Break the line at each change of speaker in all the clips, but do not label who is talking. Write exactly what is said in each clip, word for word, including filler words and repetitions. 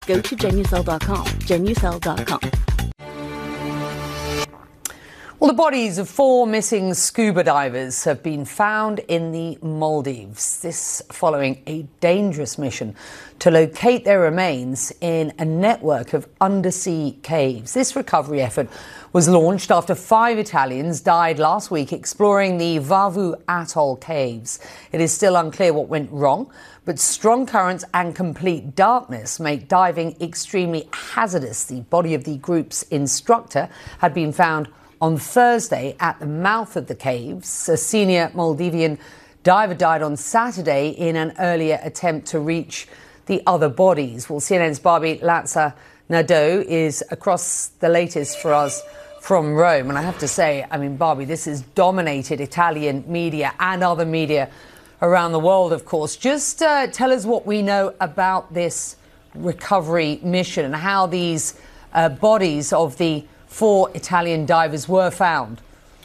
Go to Genucel dot com. Genucel dot com.
Well, the bodies of four missing scuba divers have been found in the Maldives. This following a dangerous mission to locate their remains in a network of undersea caves. This recovery effort was launched after five Italians died last week exploring the Vavu Atoll caves. It is still unclear what went wrong, but strong currents and complete darkness make diving extremely hazardous. The body of the group's instructor had been found on Thursday at the mouth of the caves. A senior Maldivian diver died on Saturday in an earlier attempt to reach the other bodies. Well, C N N's Barbie Latza Nadeau is across the latest for us from Rome. And I have to say, I mean, Barbie, this has dominated Italian media and other media around the world, of course. Just uh, tell us what we know about this recovery mission and how these uh, bodies of the four Italian divers were found.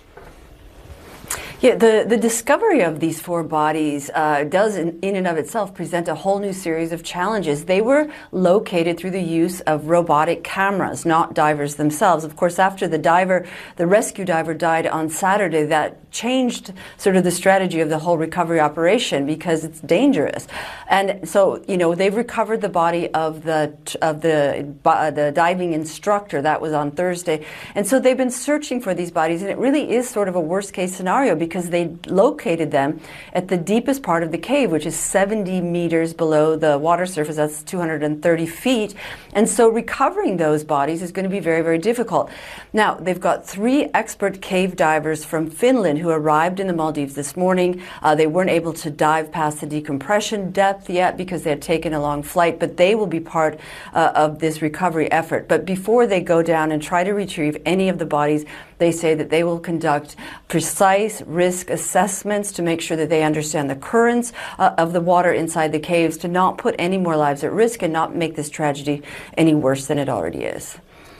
Yeah, the, the discovery of these four bodies uh, does in, in and of itself present a whole new series of challenges. They were located through the use of robotic cameras, not divers themselves. Of course, after the diver, the rescue diver died on Saturday, that changed sort of the strategy of the whole recovery operation because it's dangerous. And so, you know, they've recovered the body of the of the uh, the diving instructor. That was on Thursday. And so they've been searching for these bodies, and it really is sort of a worst case scenario because because they located them at the deepest part of the cave, which is seventy meters below the water surface. That's two hundred thirty feet. And so recovering those bodies is going to be very, very difficult. Now, they've got three expert cave divers from Finland who arrived in the Maldives this morning. Uh, they weren't able to dive past the decompression depth yet because they had taken a long flight, but they will be part uh, of this recovery effort. But before they go down and try to retrieve any of the bodies, they say that they will conduct precise risk assessments to make sure that they understand the currents uh, of the water inside the caves to not put any more lives at risk and not make this tragedy any worse than it already is.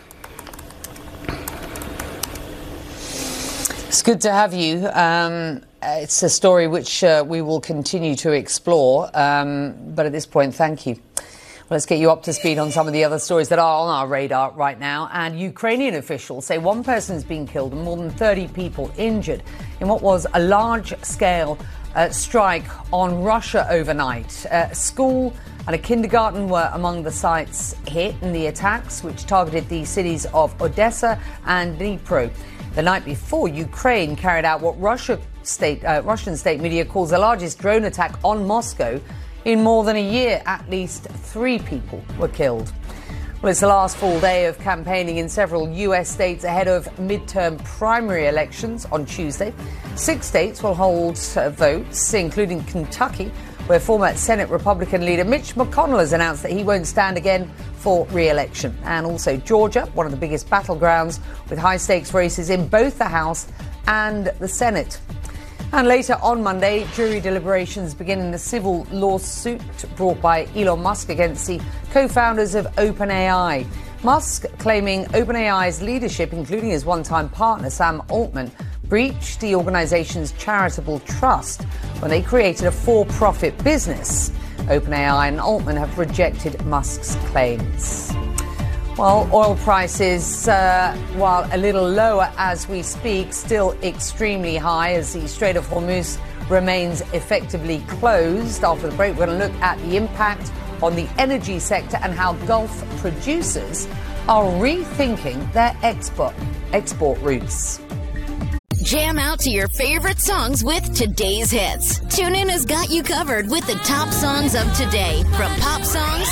It's good to have you. Um, it's a story which uh, we will continue to explore, um, but at this point, thank you. Let's get you up to speed on some of the other stories that are on our radar right now. And Ukrainian officials say one person has been killed and more than thirty people injured in what was a large-scale uh, strike on Russia overnight. Uh, a school and a kindergarten were among the sites hit in the attacks, which targeted the cities of Odessa and Dnipro. The night before, Ukraine carried out what Russia state, uh, Russian state media calls the largest drone attack on Moscow in more than a year. At least three people were killed. Well, it's the last full day of campaigning in several U S states ahead of midterm primary elections on Tuesday. Six states will hold uh, votes, including Kentucky, where former Senate Republican leader Mitch McConnell has announced that he won't stand again for re-election. And also Georgia, one of the biggest battlegrounds, with high-stakes races in both the House and the Senate. And later on Monday, jury deliberations begin in the civil lawsuit brought by Elon Musk against the co-founders of OpenAI. Musk claiming OpenAI's leadership, including his one-time partner Sam Altman, breached the organization's charitable trust when they created a for-profit business. OpenAI and Altman have rejected Musk's claims. Well, oil prices, uh, while a little lower as we speak, still extremely high as the Strait of Hormuz remains effectively closed. After the break, we're going to look at the impact on the energy sector and how Gulf producers are rethinking their export, export routes.
Jam out to your favorite songs with today's hits. TuneIn has got you covered with the top songs of today, from pop songs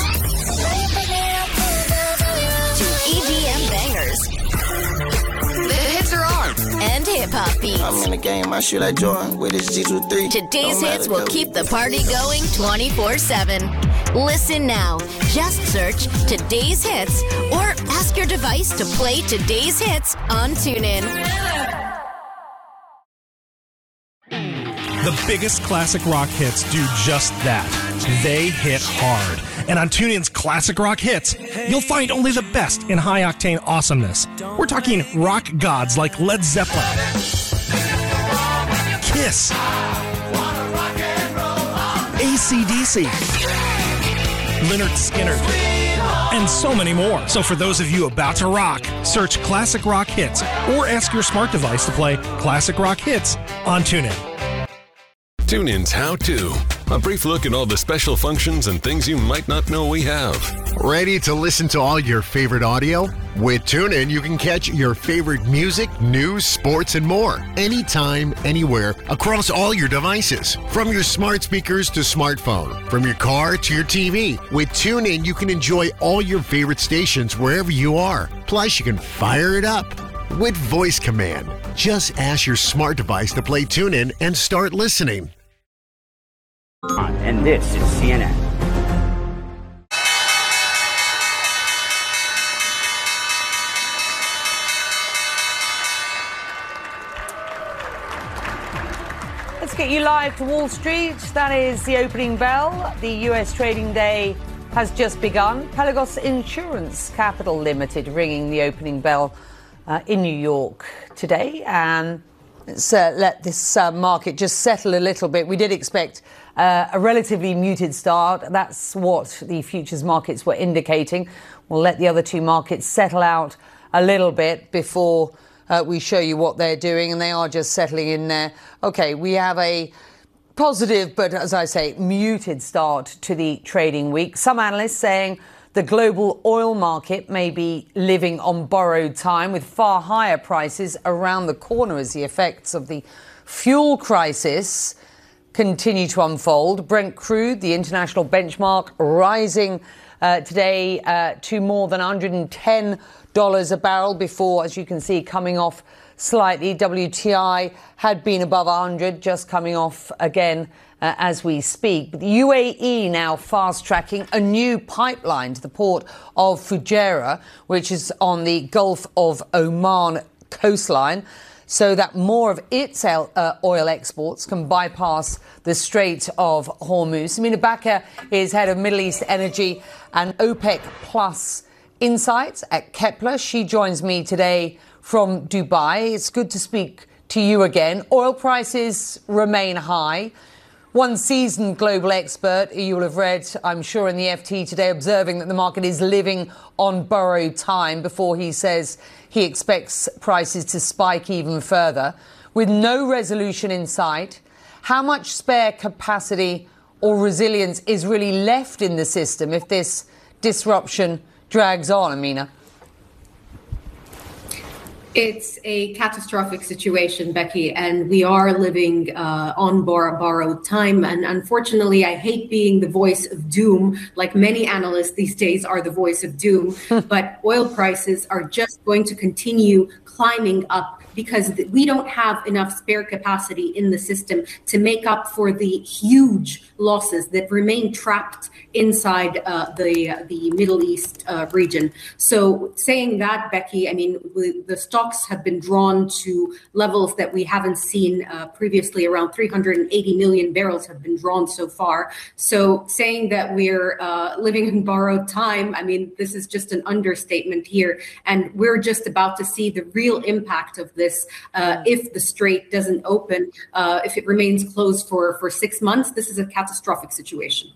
to E D M bangers. The hits are on. And hip-hop beats.
I'm in the game, I shoot like Jordan with his G twenty-three.
Today's hits will keep the party going twenty-four seven. Listen now. Just search Today's Hits or ask your device to play Today's Hits on TuneIn.
The biggest classic rock hits do just that. They hit hard. And on TuneIn's Classic Rock Hits, you'll find only the best in high-octane awesomeness. We're talking rock gods like Led Zeppelin, Kiss, A C D C, Lynyrd Skynyrd, and so many more. So for those of you about to rock, search Classic Rock Hits or ask your smart device to play Classic Rock Hits on TuneIn.
TuneIn's How To. A brief look at all the special functions and things you might not know we have.
Ready to listen to all your favorite audio? With TuneIn, you can catch your favorite music, news, sports, and more. Anytime, anywhere, across all your devices. From your smart speakers to smartphone. From your car to your T V. With TuneIn, you can enjoy all your favorite stations wherever you are. Plus, you can fire it up with voice command. Just ask your smart device to play TuneIn and start listening.
And this is C N N.
Let's get you live to Wall Street. That is the opening bell. The U S trading day has just begun. Pelagos Insurance Capital Limited ringing the opening bell uh, in New York today. And let's uh, let this uh, market just settle a little bit. We did expect uh, a relatively muted start. That's what the futures markets were indicating. We'll let the other two markets settle out a little bit before uh, we show you what they're doing, and they are just settling in there. Okay, we have a positive, but as I say, muted start to the trading week. Some analysts saying the global oil market may be living on borrowed time, with far higher prices around the corner as the effects of the fuel crisis continue to unfold. Brent crude, the international benchmark, rising uh, today uh, to more than one hundred ten dollars a barrel before, as you can see, coming off slightly. W T I had been above one hundred, just coming off again uh, as we speak. But the U A E now fast-tracking a new pipeline to the port of Fujairah, which is on the Gulf of Oman coastline, so that more of its uh, oil exports can bypass the Strait of Hormuz. Samina Bakr is head of Middle East Energy and OPEC Plus Insights at Kepler. She joins me today from Dubai. It's good to speak to you again. Oil prices remain high. One seasoned global expert, you will have read, I'm sure, in the F T today, observing that the market is living on borrowed time before he says he expects prices to spike even further. With no resolution in sight, how much spare capacity or resilience is really left in the system if this disruption drags on, Amina?
It's a catastrophic situation, Becky, and we are living uh, on bar- borrowed time. And unfortunately, I hate being the voice of doom, like many analysts these days are the voice of doom. But oil prices are just going to continue climbing up because we don't have enough spare capacity in the system to make up for the huge losses that remain trapped inside uh, the uh, the Middle East uh, region. So saying that, Becky, I mean, we, the stocks have been drawn to levels that we haven't seen uh, previously. Around three hundred eighty million barrels have been drawn so far. So saying that we're uh, living in borrowed time, I mean, this is just an understatement here. And we're just about to see the real impact of this uh, if the strait doesn't open, uh, if it remains closed for, for six months. This is a catastrophic situation.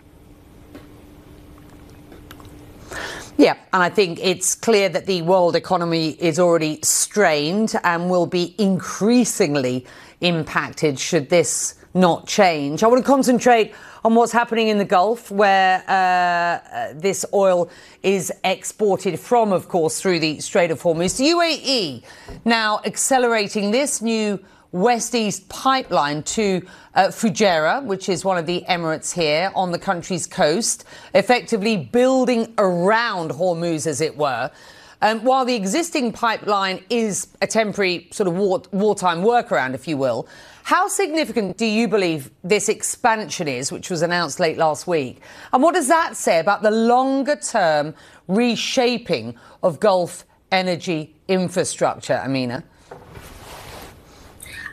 Yeah, and I think it's clear that the world economy is already strained and will be increasingly impacted should this not change. I want to concentrate on what's happening in the Gulf, where uh, this oil is exported from, of course, through the Strait of Hormuz. The U A E now accelerating this new west-east pipeline to uh, Fujairah, which is one of the emirates here on the country's coast, effectively building around Hormuz, as it were. Um, while the existing pipeline is a temporary sort of war, wartime workaround, if you will, how significant do you believe this expansion is, which was announced late last week? And what does that say about the longer-term reshaping of Gulf energy infrastructure, Amina?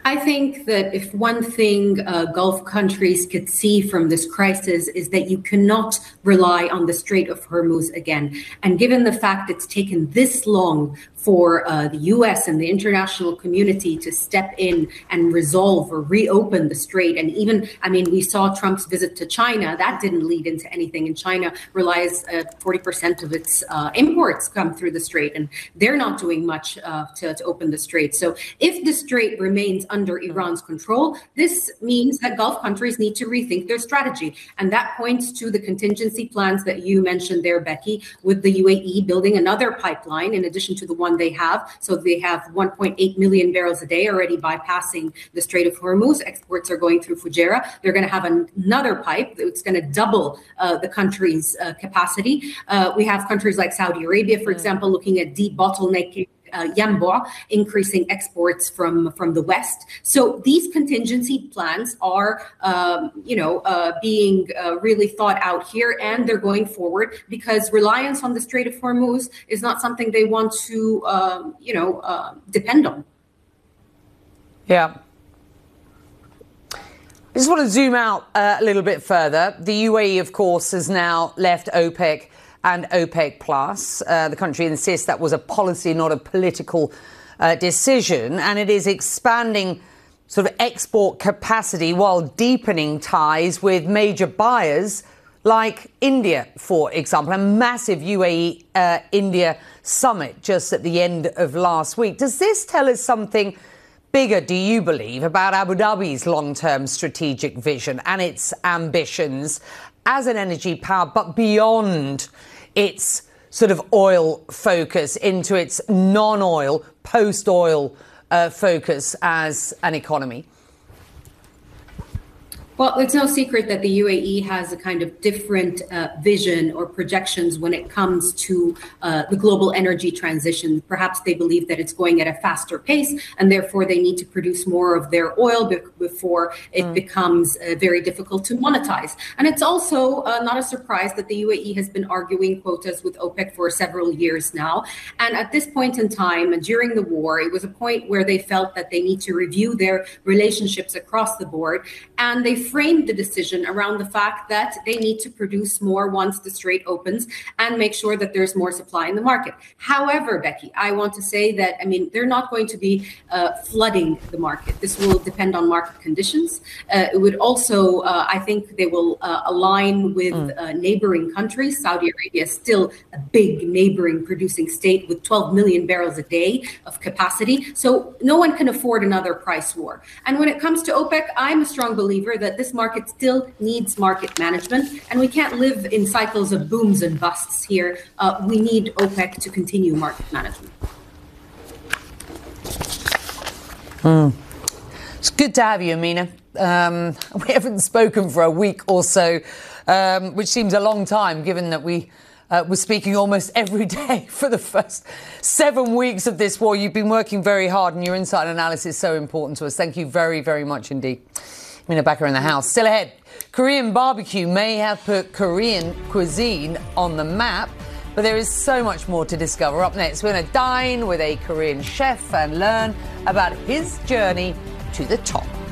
I think that if one thing uh, Gulf countries could see from this crisis is that you cannot rely on the Strait of Hormuz again. And given the fact it's taken this long for uh, the U S and the international community to step in and resolve or reopen the strait. And even, I mean, we saw Trump's visit to China. That didn't lead into anything. And China relies uh, forty percent of its uh, imports come through the strait. And they're not doing much uh, to, to open the strait. So if the strait remains under Iran's control, this means that Gulf countries need to rethink their strategy. And that points to the contingency plans that you mentioned there, Becky, with the U A E building another pipeline in addition to the one they have. So they have one point eight million barrels a day already bypassing the Strait of Hormuz. Exports are going through Fujairah. They're going to have an, another pipe that's going to double uh, the country's uh, capacity. Uh, we have countries like Saudi Arabia, for example, looking at debottlenecking Uh, Yanbu, increasing exports from, from the West. So these contingency plans are, um, you know, uh, being uh, really thought out here, and they're going forward because reliance on the Strait of Hormuz is not something they want to, um, you know, uh, depend on.
Yeah. I just want to zoom out uh, a little bit further. The U A E, of course, has now left OPEC and OPEC Plus. Uh, the country insists that was a policy, not a political uh, decision, and it is expanding sort of export capacity while deepening ties with major buyers like India, for example. A massive U A E uh, India summit just at the end of last week. Does this tell us something bigger, do you believe, about Abu Dhabi's long-term strategic vision and its ambitions as an energy power, but beyond its sort of oil focus into its non-oil, post-oil uh, focus as an economy?
Well, it's no secret that the U A E has a kind of different uh, vision or projections when it comes to uh, the global energy transition. Perhaps they believe that it's going at a faster pace, and therefore they need to produce more of their oil be- before it mm. becomes uh, very difficult to monetize. And it's also uh, not a surprise that the U A E has been arguing quotas with OPEC for several years now. And at this point in time, during the war, it was a point where they felt that they need to review their relationships across the board. And they framed the decision around the fact that they need to produce more once the strait opens and make sure that there's more supply in the market. However, Becky, I want to say that, I mean, they're not going to be uh, flooding the market. This will depend on market conditions. Uh, it would also, uh, I think they will uh, align with mm. uh, neighboring countries. Saudi Arabia is still a big neighboring producing state with twelve million barrels a day of capacity. So no one can afford another price war. And when it comes to OPEC, I'm a strong believer that this market still needs market management, and we can't live in cycles of booms and busts here. Uh, we need OPEC to continue market management.
Mm. It's good to have you, Amina. Um, we haven't spoken for a week or so, um, which seems a long time, given that we uh, were speaking almost every day for the first seven weeks of this war. You've been working very hard, and your insight and analysis is so important to us. Thank you very, very much indeed. Mina Becker in the house. Still ahead, Korean barbecue may have put Korean cuisine on the map, but there is so much more to discover. Up next, we're going to dine with a Korean chef and learn about his journey to the top.